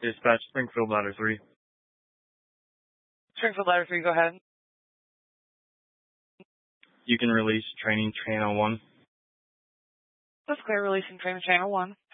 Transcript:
Dispatch Springfield Ladder 3. Springfield Ladder 3, go ahead. You can release training channel 1. That's clear, releasing training channel 1.